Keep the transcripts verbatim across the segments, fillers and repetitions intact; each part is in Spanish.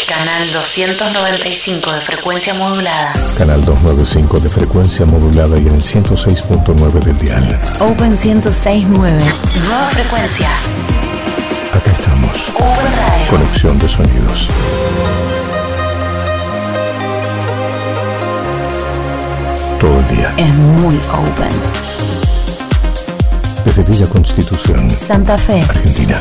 Canal doscientos noventa y cinco de frecuencia modulada. Canal doscientos noventa y cinco de frecuencia modulada y en el ciento seis punto nueve del dial. Open ciento seis punto nueve. Nueva frecuencia. Acá estamos. Open Radio. Conexión de sonidos. Todo el día. Es muy open. Desde Villa Constitución, Santa Fe, Argentina.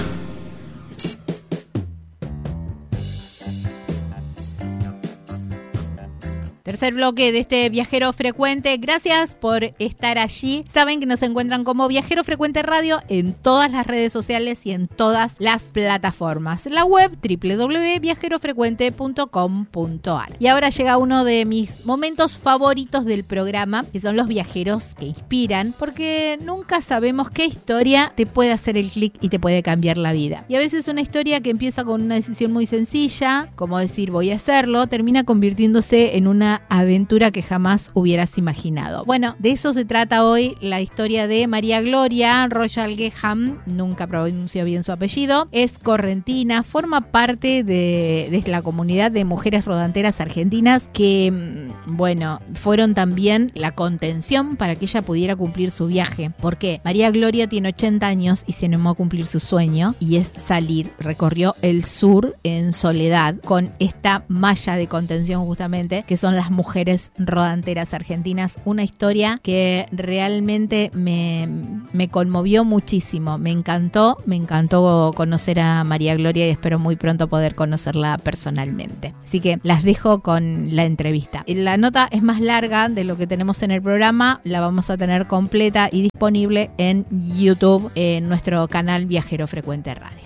Tercer bloque de este Viajero Frecuente. Gracias por estar allí. Saben que nos encuentran como Viajero Frecuente Radio en todas las redes sociales y en todas las plataformas. La web doble u doble u doble u punto viajero frecuente punto com punto a r. Y ahora llega uno de mis momentos favoritos del programa, que son los viajeros que inspiran, porque nunca sabemos qué historia te puede hacer el clic y te puede cambiar la vida. Y a veces una historia que empieza con una decisión muy sencilla, como decir voy a hacerlo, termina convirtiéndose en una aventura que jamás hubieras imaginado. Bueno, de eso se trata hoy la historia de María Gloria Royal Geham, nunca pronuncio bien su apellido, es correntina, forma parte de, de la comunidad de mujeres rodanteras argentinas que, bueno, fueron también la contención para que ella pudiera cumplir su viaje. ¿Por qué? María Gloria tiene ochenta años y se animó a cumplir su sueño y es salir. Recorrió el sur en soledad con esta malla de contención justamente, que son las mujeres rodanteras argentinas. Una historia que realmente me, me conmovió muchísimo. Me encantó, me encantó conocer a María Gloria y espero muy pronto poder conocerla personalmente. Así que las dejo con la entrevista. La nota es más larga de lo que tenemos en el programa. La vamos a tener completa y disponible en YouTube, en nuestro canal Viajero Frecuente Radio.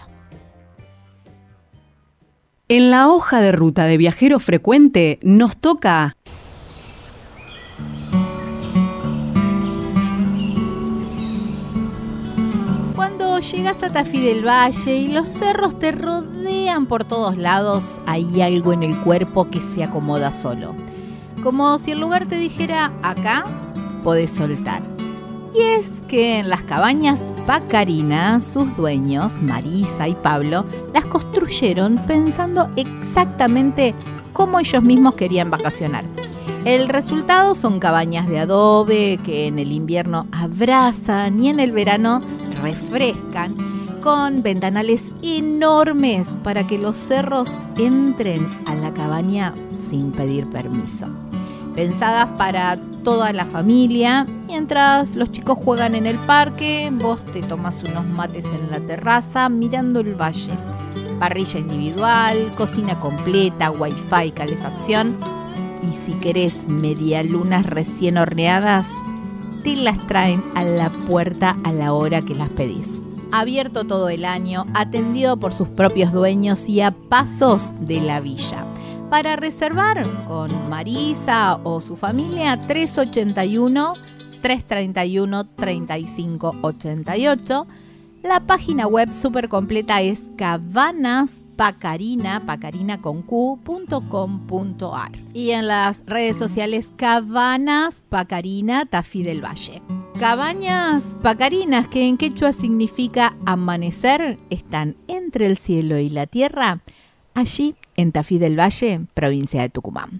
En la hoja de ruta de Viajero Frecuente nos toca... Cuando llegas a Tafí del Valle y los cerros te rodean por todos lados, hay algo en el cuerpo que se acomoda solo. Como si el lugar te dijera, acá podés soltar. Y es que en las cabañas Pacarina, sus dueños, Marisa y Pablo, las construyeron pensando exactamente cómo ellos mismos querían vacacionar. El resultado son cabañas de adobe que en el invierno abrazan y en el verano refrescan, con ventanales enormes para que los cerros entren a la cabaña sin pedir permiso. Pensadas para toda la familia, mientras los chicos juegan en el parque, vos te tomas unos mates en la terraza mirando el valle. Parrilla individual, cocina completa, wifi, calefacción y si querés medialunas recién horneadas, te las traen a la puerta a la hora que las pedís. Abierto todo el año, atendido por sus propios dueños y a pasos de la villa. Para reservar con Marisa o su familia, tres ochenta y uno, tres treinta y uno, treinta y cinco ochenta y ocho. La página web súper completa es cabanas pacarina, pacarina con Q, punto com punto a r. Y en las redes sociales, Cabanas Pacarina Tafí del Valle. Cabañas Pacarinas, que en quechua significa amanecer, están entre el cielo y la tierra, allí en Tafí del Valle, provincia de Tucumán.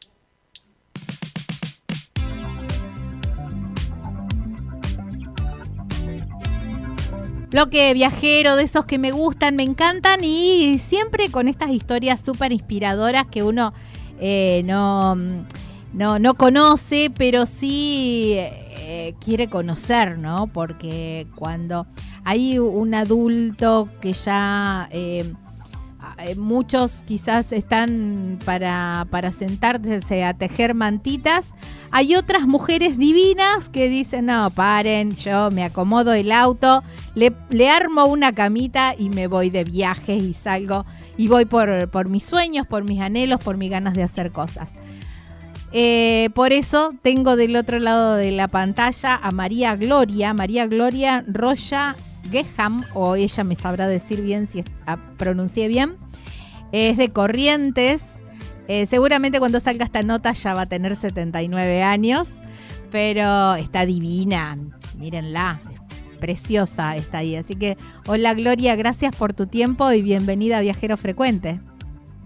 Bloque viajero, de esos que me gustan, me encantan y siempre con estas historias súper inspiradoras que uno eh, no, no, no conoce, pero sí eh, quiere conocer, ¿no? Porque cuando hay un adulto que ya... Eh, muchos quizás están para, para sentarse a tejer mantitas. Hay otras mujeres divinas que dicen, no, paren, yo me acomodo el auto, le, le armo una camita y me voy de viaje y salgo y voy por, por mis sueños, por mis anhelos, por mis ganas de hacer cosas. Eh, por eso tengo del otro lado de la pantalla a María Gloria, María Gloria Roya Geham, o ella me sabrá decir bien si pronuncié bien. Es de Corrientes. Eh, seguramente cuando salga esta nota ya va a tener setenta y nueve años, pero está divina. Mírenla, es preciosa está ahí. Así que, hola Gloria, gracias por tu tiempo y bienvenida a Viajero Frecuente.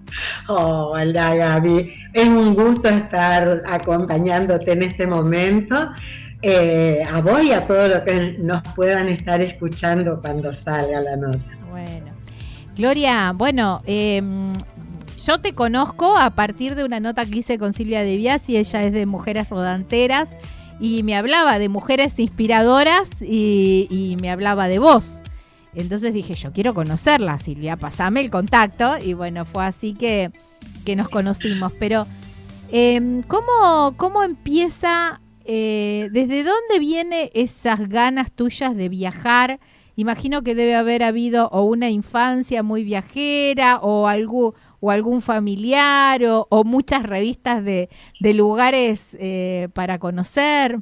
Hola Gaby, es un gusto estar acompañándote en este momento, eh, a vos y a todos los que nos puedan estar escuchando cuando salga la nota. Bueno, Gloria, bueno, eh, yo te conozco a partir de una nota que hice con Silvia De Biasi, ella es de Mujeres Rodanteras y me hablaba de mujeres inspiradoras y, y me hablaba de vos. Entonces dije, yo quiero conocerla, Silvia, pasame el contacto. Y bueno, fue así que, que nos conocimos. Pero, eh, ¿cómo, cómo empieza, eh, desde dónde vienen esas ganas tuyas de viajar? Imagino que debe haber habido o una infancia muy viajera o, algún, o algún familiar o, o muchas revistas de, de lugares eh, para conocer.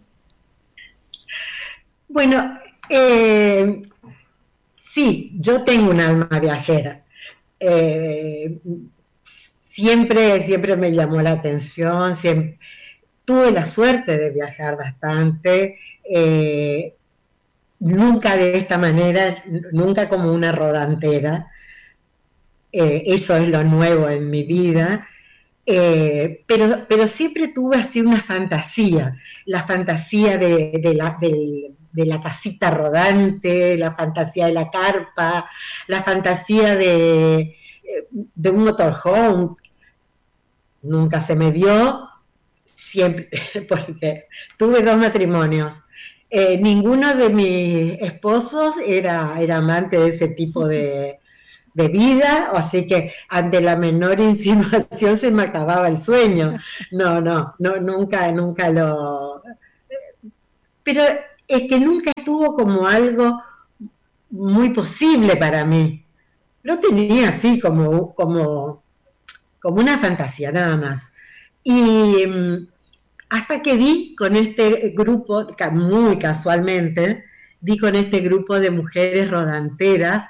Bueno, eh... sí, yo tengo un alma viajera. Eh, siempre, siempre me llamó la atención, siempre, tuve la suerte de viajar bastante, eh, nunca de esta manera, nunca como una rodantera, eh, eso es lo nuevo en mi vida, eh, pero, pero siempre tuve así una fantasía, la fantasía de, de la, del... de la casita rodante, la fantasía de la carpa, la fantasía de, de un motorhome. Nunca se me dio, siempre, porque tuve dos matrimonios. Eh, ninguno de mis esposos era, era amante de ese tipo de, de vida, así que ante la menor insinuación se me acababa el sueño. No, no, no nunca, nunca lo... Pero es que nunca estuvo como algo muy posible para mí. Lo tenía así como, como, como una fantasía nada más. Y um, hasta que di con este grupo, muy casualmente, di con este grupo de mujeres rodanteras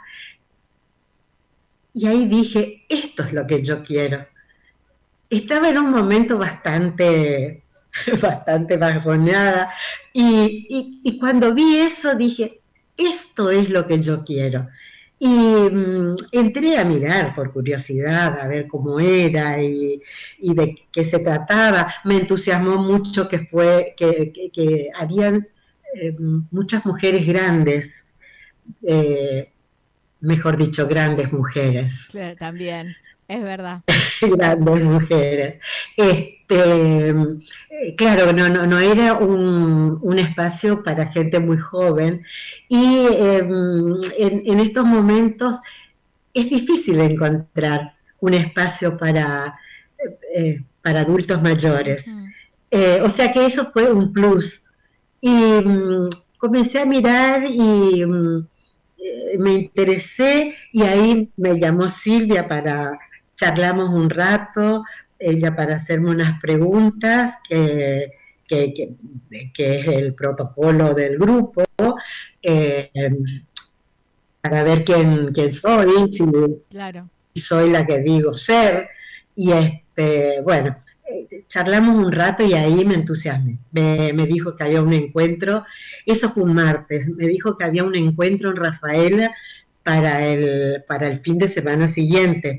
y ahí dije, esto es lo que yo quiero. Estaba en un momento bastante... bastante bajoneada, y, y, y cuando vi eso dije, esto es lo que yo quiero. Y um, entré a mirar por curiosidad, a ver cómo era y, y de qué se trataba. Me entusiasmó mucho que, fue, que, que, que habían eh, muchas mujeres grandes, eh, mejor dicho, grandes mujeres. Sí, también, es verdad. Grandes mujeres. Este, eh, claro, no, no, no era un, un espacio para gente muy joven y eh, en, en estos momentos es difícil encontrar un espacio para, eh, para adultos mayores. Uh-huh. Eh, o sea que eso fue un plus. Y um, comencé a mirar y um, eh, me interesé y ahí me llamó Silvia para... charlamos un rato, ella para hacerme unas preguntas, que, que, que, que es el protocolo del grupo, eh, para ver quién, quién soy, si claro. soy la que digo ser, y este, bueno, eh, charlamos un rato y ahí me entusiasmé. Me, me dijo que había un encuentro, eso fue un martes, me dijo que había un encuentro en Rafaela para el, para el fin de semana siguiente.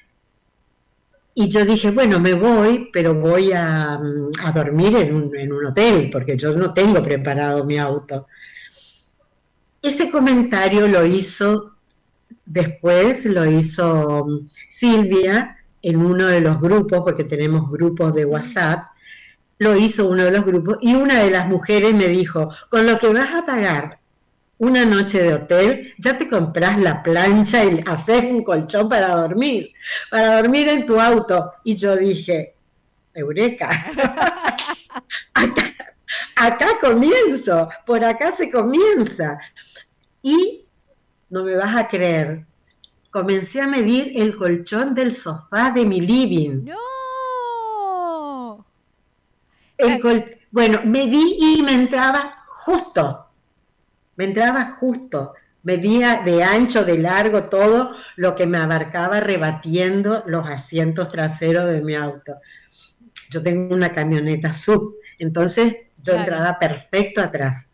Y yo dije, bueno, me voy, pero voy a, a dormir en un, en un hotel, porque yo no tengo preparado mi auto. Ese comentario lo hizo después, lo hizo Silvia en uno de los grupos, porque tenemos grupos de WhatsApp, lo hizo uno de los grupos, y una de las mujeres me dijo, con lo que vas a pagar una noche de hotel, ya te compras la plancha y haces un colchón para dormir, para dormir en tu auto. Y yo dije, eureka, acá, acá comienzo, por acá se comienza. Y no me vas a creer, comencé a medir el colchón del sofá de mi living. ¡No! El col- bueno, medí y me entraba justo. Me entraba justo, medía de ancho, de largo, todo lo que me abarcaba rebatiendo los asientos traseros de mi auto. Yo tengo una camioneta sub, entonces yo claro. entraba perfecto atrás.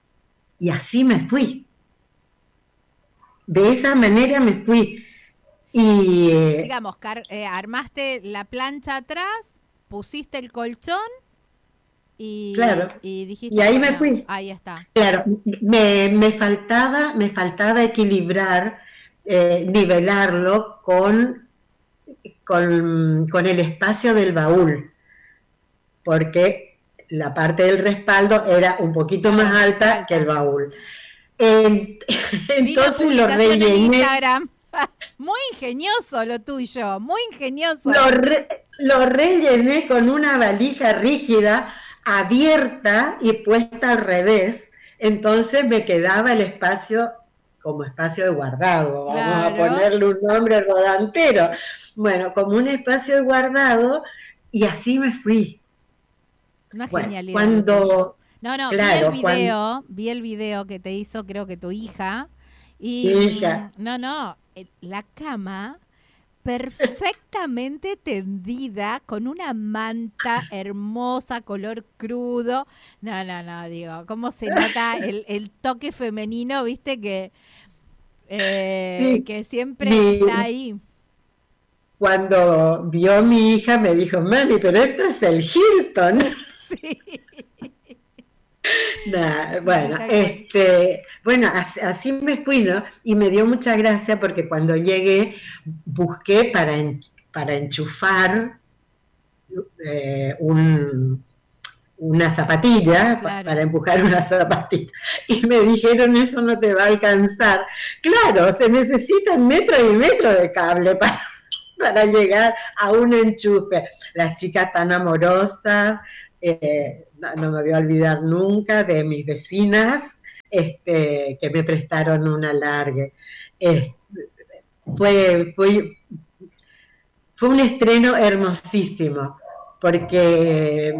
Y así me fui. De esa manera me fui. Y eh, Digamos, car- eh, armaste la plancha atrás, pusiste el colchón y, claro, y dijiste, y ahí me bueno, fui. ahí está. Claro, me, me faltaba, me faltaba equilibrar, eh, nivelarlo con, con, con el espacio del baúl, porque la parte del respaldo era un poquito Claro, más más alta alta. que el baúl. En- Vi la entonces lo publicación en rellené, Instagram. Muy ingenioso lo tuyo, muy ingenioso. lo, re- lo rellené con una valija rígida, abierta y puesta al revés. Entonces me quedaba el espacio como espacio de guardado, vamos a Claro. ponerle un nombre rodantero. Bueno, como un espacio de guardado, y así me fui. Una Bueno, genialidad lo tuyo. cuando, No, no, vi claro, el cuando video, vi el video que te hizo, creo que tu hija. Y mi mm, hija, no, no, eh, la cama perfectamente tendida con una manta hermosa, color crudo. No, no, no, digo, cómo se nota el, el toque femenino, viste, que, eh, sí, que siempre mi, está ahí. cuando vio mi hija me dijo, mami, pero esto es el Hilton. Sí, Nah, sí, bueno, tal cual. este, bueno, así, así me fui, ¿no? Y me dio mucha gracia porque cuando llegué busqué para, en- para enchufar eh, un, una zapatilla, pa- Claro. para empujar una zapatilla. Y me dijeron, eso no te va a alcanzar. Claro, se necesitan metros y metros de cable para, para llegar a un enchufe. Las chicas tan amorosas, eh, no, no me voy a olvidar nunca de mis vecinas, este, que me prestaron un alargue. Eh, fue, fue, fue un estreno hermosísimo, porque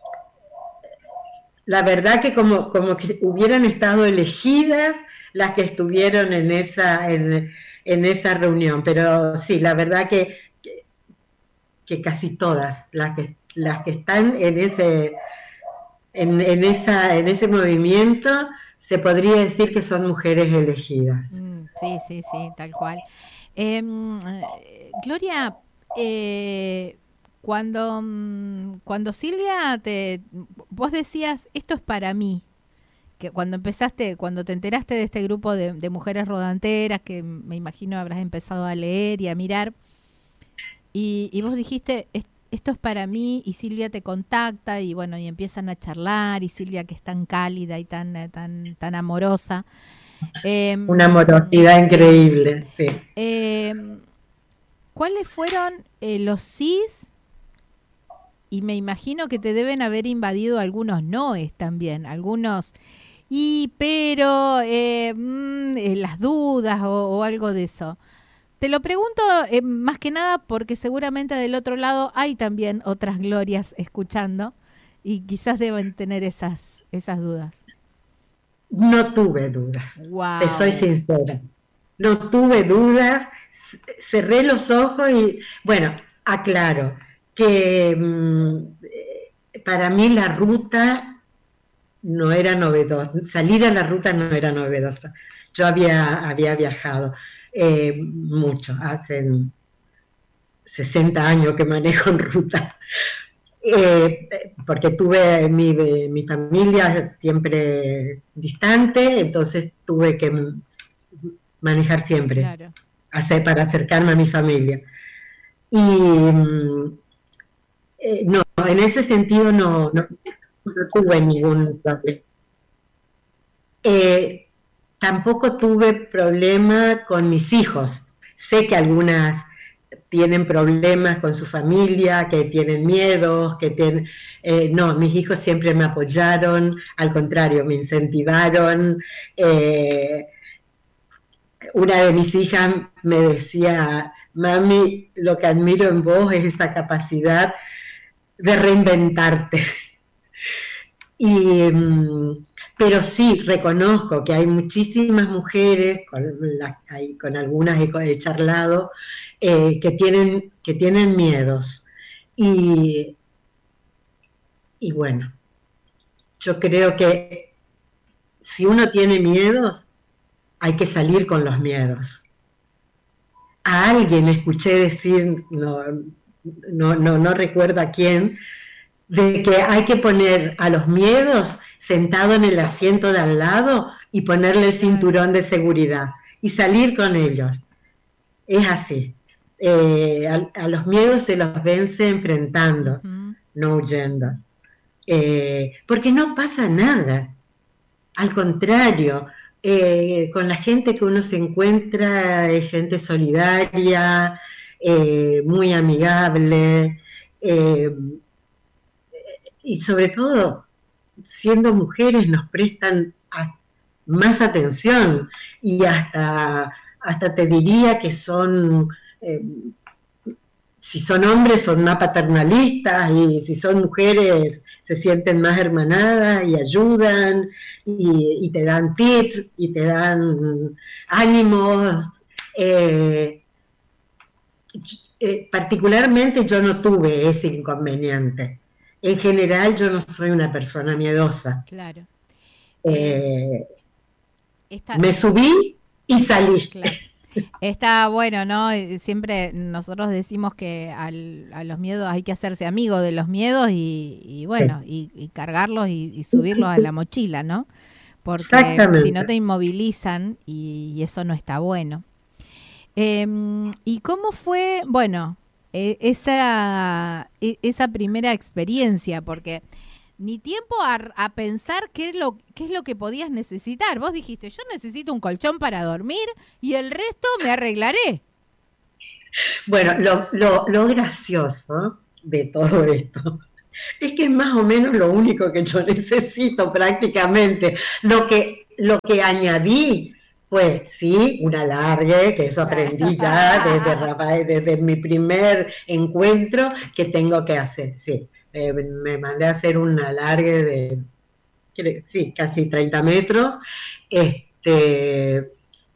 la verdad que como, como que hubieran estado elegidas las que estuvieron en esa, en, en esa reunión, pero sí, la verdad que, que, que casi todas las que, las que están en ese, en, en, esa, en ese movimiento, se podría decir que son mujeres elegidas. Mm, sí, sí, sí, tal cual. Em, eh, Gloria, eh, cuando, mm, cuando Silvia te, vos decías, esto es para mí, que cuando empezaste, cuando te enteraste de este grupo de, de mujeres rodanteras, que me imagino habrás empezado a leer y a mirar, y, y vos dijiste, "Es- esto es para mí", y Silvia te contacta y bueno, y empiezan a charlar, y Silvia que es tan cálida y tan, eh, tan, tan amorosa. Una Em, amorosidad sí. increíble, sí. Em, ¿Cuáles fueron eh, los sís? Y me imagino que te deben haber invadido algunos noes también, algunos y pero eh, mm, eh, las dudas o, o algo de eso. Te lo pregunto eh, más que nada porque seguramente del otro lado hay también otras glorias escuchando y quizás deben tener esas esas dudas. No tuve dudas, te soy Wow. sincera. No tuve dudas, c- cerré los ojos y, bueno, aclaro que mm, eh, para mí la ruta no era novedosa, salir a la ruta no era novedosa. Yo había, había viajado eh, mucho, hace sesenta años que manejo en ruta. Eh, porque tuve mi, mi familia siempre distante, entonces tuve que manejar siempre Claro. hacer, para acercarme a mi familia. Y mm, eh, no, en ese sentido no, no, no tuve ningún problema. Eh, tampoco tuve problema con mis hijos. Sé que algunas tienen problemas con su familia, que tienen miedos, que tienen... Eh, no, mis hijos siempre me apoyaron, al contrario, me incentivaron. Eh, una de mis hijas me decía, mami, lo que admiro en vos es esa capacidad de reinventarte. Y, pero sí, reconozco que hay muchísimas mujeres, con, la, hay, con algunas he, he charlado, eh, que, tienen, que tienen miedos. Y, y bueno, yo creo que si uno tiene miedos, hay que salir con los miedos. a alguien escuché decir, no, no, no, no recuerdo a quién, de que hay que poner a los miedos sentado en el asiento de al lado y ponerle el cinturón de seguridad y salir con ellos. Es así. Eh, a, a los miedos se los vence enfrentando, uh-huh. no huyendo. Eh, porque no pasa nada. Al contrario, eh, con la gente que uno se encuentra es gente solidaria, eh, muy amigable, eh, y sobre todo, siendo mujeres nos prestan a, más atención y hasta, hasta te diría que son, eh, si son hombres son más paternalistas y si son mujeres se sienten más hermanadas y ayudan y, y te dan tips y te dan ánimos. Eh, eh, particularmente yo no tuve ese inconveniente. En general yo no soy una persona miedosa. Claro. Eh, Esta... Me subí y salí. Claro. Está bueno, ¿no? Siempre nosotros decimos que al, a los miedos hay que hacerse amigo de los miedos y, y bueno, sí. y, y cargarlos y, y subirlos a la mochila, ¿no? Porque si no te inmovilizan y, y eso no está bueno. Eh, ¿Y cómo fue, bueno, eh, esa, esa primera experiencia? Porque ni tiempo a, a pensar qué es, lo, qué es lo que podías necesitar. Vos dijiste, yo necesito un colchón para dormir y el resto me arreglaré. Bueno, lo, lo, lo gracioso de todo esto es que es más o menos lo único que yo necesito prácticamente. Lo que, lo que añadí fue, sí, un alargue, que eso aprendí ya desde, Rafael, desde mi primer encuentro, que tengo que hacer, sí. Eh, me mandé a hacer un alargue de, sí, casi treinta metros, este,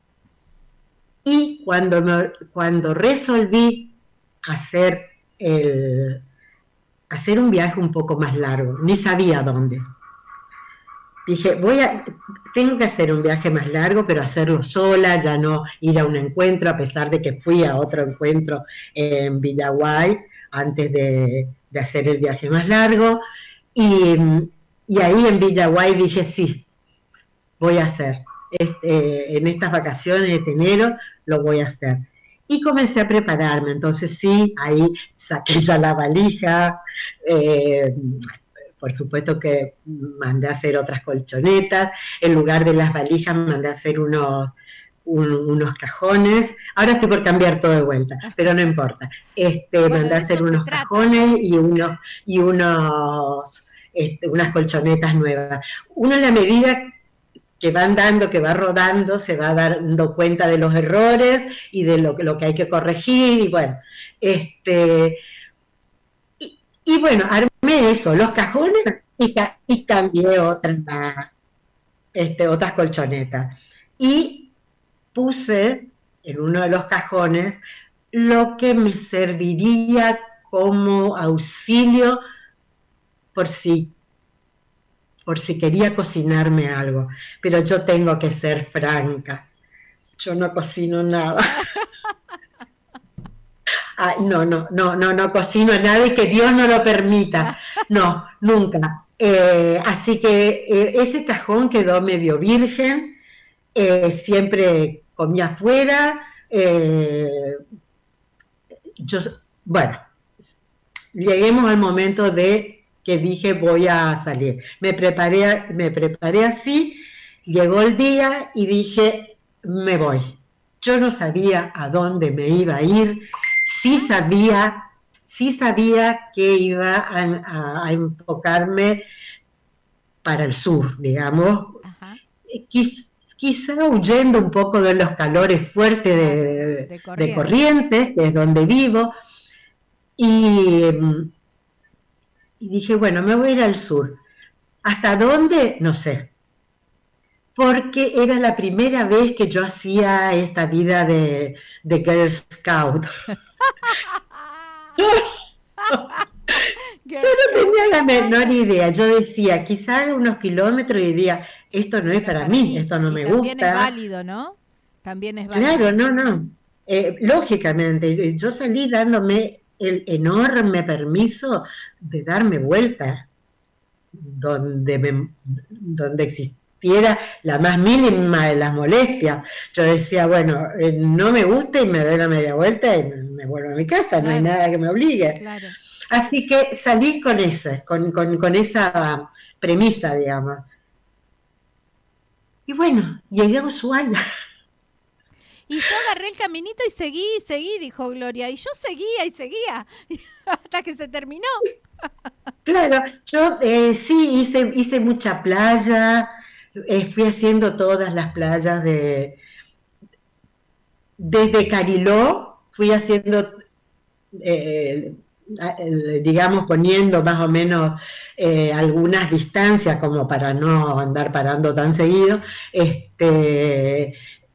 y cuando, me, cuando resolví hacer, el, hacer un viaje un poco más largo, ni sabía dónde, dije, voy a, tengo que hacer un viaje más largo, pero hacerlo sola, ya no ir a un encuentro, a pesar de que fui a otro encuentro en Villaguay, antes de, de hacer el viaje más largo, y, y ahí en Villaguay dije, sí, voy a hacer, este, en estas vacaciones de enero lo voy a hacer. Y comencé a prepararme, entonces sí, ahí saqué ya la valija, eh, por supuesto que mandé a hacer otras colchonetas, en lugar de las valijas mandé a hacer unos... Un, unos cajones, ahora estoy por cambiar todo de vuelta, pero no importa, este, bueno, mandé a hacer unos cajones y unos, y unos este, unas colchonetas nuevas. Uno en la medida que va andando, que va rodando, se va dando cuenta de los errores y de lo, lo que hay que corregir, y bueno, este, y, y bueno, armé eso, los cajones, y, y cambié otras, este, otras colchonetas, y puse en uno de los cajones lo que me serviría como auxilio por si, por si quería cocinarme algo. Pero yo tengo que ser franca, yo no cocino nada. Ay, no, no, no, no, no cocino nada y que Dios no lo permita. No, nunca. Eh, así que eh, ese cajón quedó medio virgen, eh, siempre comía afuera, eh, yo, bueno, lleguemos al momento de que dije voy a salir. Me preparé, me preparé así, llegó el día y dije me voy. Yo no sabía a dónde me iba a ir, sí sabía, sí sabía que iba a, a, a enfocarme para el sur, digamos. Ajá. Quis, quizá huyendo un poco de los calores fuertes de, de, Corrientes. de Corrientes, que es donde vivo, y, y dije, bueno, me voy a ir al sur. ¿Hasta dónde? No sé, porque era la primera vez que yo hacía esta vida de, de Girl Scout. Yo no tenía la menor idea, yo decía, quizás unos kilómetros y diría, esto no es para mí, esto no me gusta. También es válido, ¿no? También es válido. Claro, no, no. eh, lógicamente, yo salí dándome el enorme permiso de darme vuelta donde, me, donde existiera la más mínima de las molestias. Yo decía, bueno, eh, no me gusta y me doy la media vuelta y me, me vuelvo a mi casa, claro. No hay nada que me obligue. Claro. Así que salí con esa, con, con, con esa premisa, digamos. Y bueno, llegué a Ushuaia. Y yo agarré el caminito y seguí, seguí, dijo Gloria. Y yo seguía y seguía, hasta que se terminó. Claro, yo eh, sí hice, hice mucha playa, eh, fui haciendo todas las playas de... Desde Cariló, fui haciendo... Eh, digamos, poniendo más o menos eh, algunas distancias como para no andar parando tan seguido, este,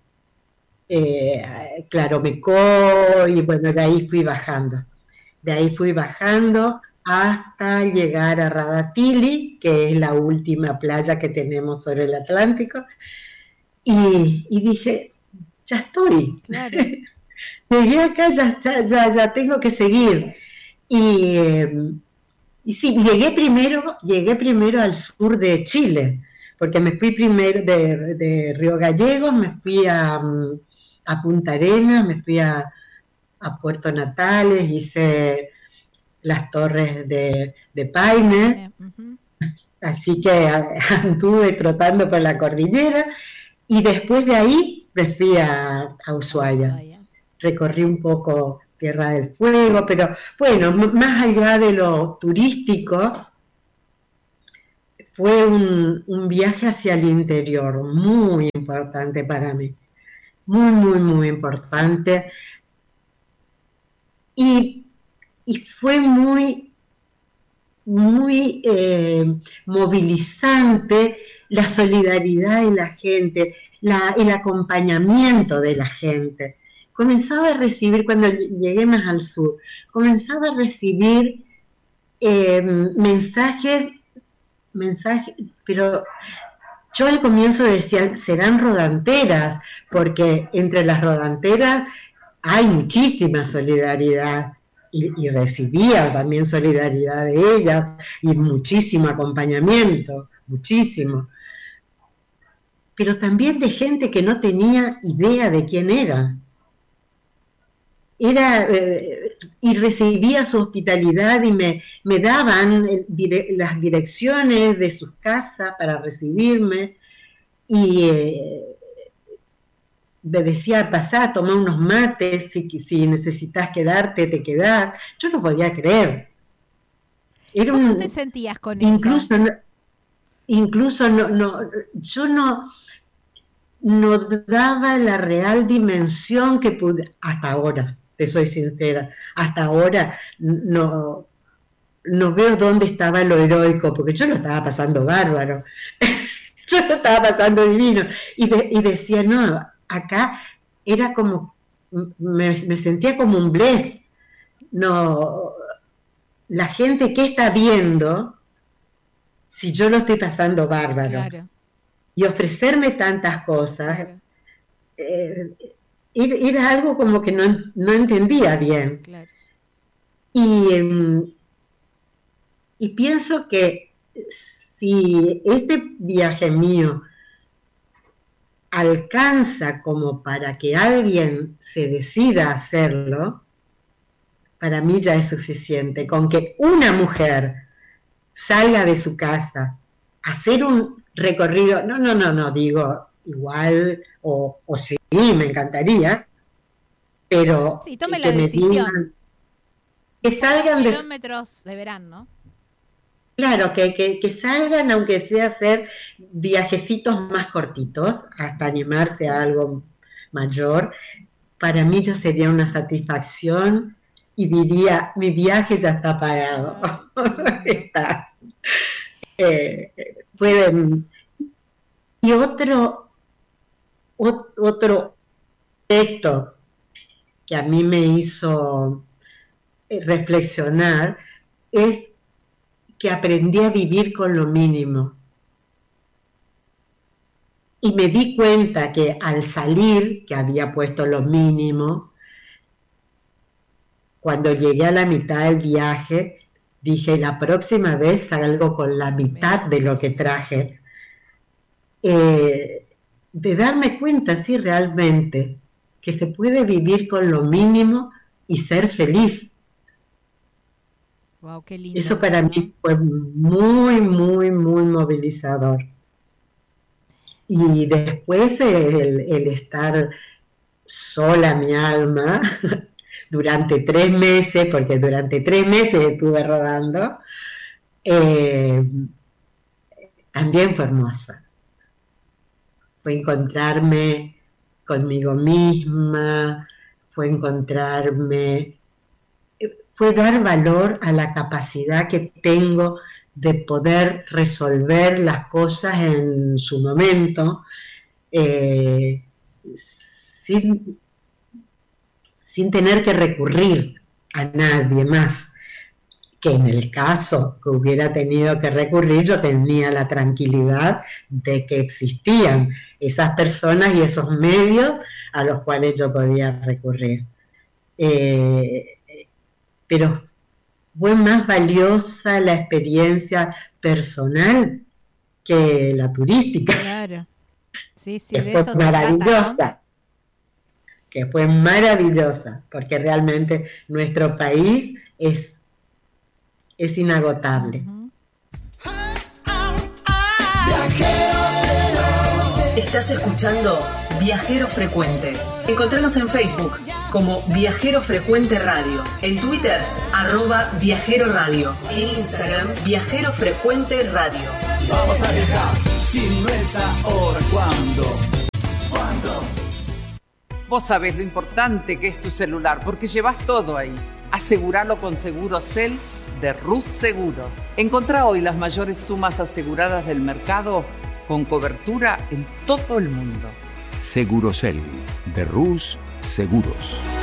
eh, Claromecó, y bueno, de ahí fui bajando, de ahí fui bajando hasta llegar a Radatili, que es la última playa que tenemos sobre el Atlántico, y, y dije, ya estoy, claro. Llegué acá, ya, ya, ya, ya tengo que seguir. Y, eh, y sí, llegué primero, llegué primero al sur de Chile, porque me fui primero de, de Río Gallegos, me fui a, a Punta Arenas, me fui a, a Puerto Natales, hice las torres de, de Paine, uh-huh. Así que anduve trotando por la cordillera, y después de ahí me fui a, a Ushuaia. Ushuaia. Recorrí un poco Tierra del Fuego, pero bueno, más allá de lo turístico, fue un, un viaje hacia el interior muy importante para mí, muy, muy, muy importante, y, y fue muy, muy eh, movilizante la solidaridad de la gente, la, el acompañamiento de la gente. Comenzaba a recibir, cuando llegué más al sur, comenzaba a recibir eh, mensajes, mensajes, pero yo al comienzo decía, serán rodanteras, porque entre las rodanteras hay muchísima solidaridad, y, y recibía también solidaridad de ellas, y muchísimo acompañamiento, muchísimo. Pero también de gente que no tenía idea de quién era. Era, eh, y recibía su hospitalidad y me, me daban dire, las direcciones de sus casas para recibirme, y eh, me decía, pasá, tomá unos mates, si, si necesitas quedarte, te quedás. Yo no podía creer. Era un, ¿cómo te sentías con incluso eso? No, incluso no, no, yo no, no daba la real dimensión que pude, hasta ahora. Te soy sincera, hasta ahora no, no veo dónde estaba lo heroico, porque yo lo estaba pasando bárbaro, yo lo estaba pasando divino, y, de, y decía, no, acá era como, me, me sentía como un blef, no, la gente que está viendo, si yo lo estoy pasando bárbaro, claro. Y ofrecerme tantas cosas, claro. eh, Era algo como que no, no entendía bien. Claro. Y, y pienso que si este viaje mío alcanza como para que alguien se decida a hacerlo, para mí ya es suficiente. Con que una mujer salga de su casa a hacer un recorrido, no, no, no, no, digo, igual, o, o sí, me encantaría, pero sí, tome que la decisión. Digan, que salgan de kilómetros deberán, ¿no? Claro, que, que, que salgan, aunque sea hacer viajecitos más cortitos, hasta animarse a algo mayor. Para mí ya sería una satisfacción y diría, mi viaje ya está pagado. está. Eh, pueden. Y otro, otro aspecto que a mí me hizo reflexionar es que aprendí a vivir con lo mínimo. Y me di cuenta que al salir, que había puesto lo mínimo, cuando llegué a la mitad del viaje, dije, la próxima vez salgo con la mitad de lo que traje. Eh, de darme cuenta, sí, realmente, que se puede vivir con lo mínimo y ser feliz. Wow, qué lindo. Eso para mí fue muy, muy, muy movilizador. Y después el, el estar sola mi alma durante tres meses, porque durante tres meses estuve rodando, eh, también fue hermosa. Fue encontrarme conmigo misma, fue encontrarme, fue dar valor a la capacidad que tengo de poder resolver las cosas en su momento, eh, sin, sin tener que recurrir a nadie más, que en el caso que hubiera tenido que recurrir, yo tenía la tranquilidad de que existían esas personas y esos medios a los cuales yo podía recurrir. Eh, pero fue más valiosa la experiencia personal que la turística. Claro. Sí, sí, que de fue eso maravillosa. se trata, ¿no? Que fue maravillosa, porque realmente nuestro país es, es inagotable. Uh-huh. Estás escuchando Viajero Frecuente. Encontranos en Facebook como Viajero Frecuente Radio, en Twitter, arroba Viajero Radio, en Instagram, Viajero Frecuente Radio. Vamos a viajar, si no es ahora, ¿cuándo? ¿Cuándo? Vos sabés lo importante que es tu celular, porque llevas todo ahí. Aseguralo con Segurocel de Rus Seguros. Encontrá hoy las mayores sumas aseguradas del mercado con cobertura en todo el mundo. Segurocel, de Rus Seguros.